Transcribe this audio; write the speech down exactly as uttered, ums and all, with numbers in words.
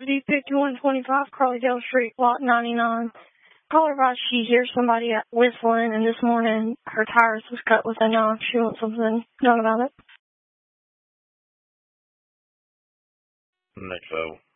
D fifty-one twenty-five, Carlydale Street, Lot ninety-nine. Caller advised she hears somebody whistling, and this morning her tires was cut with a knife. She wants something done about it. Next level.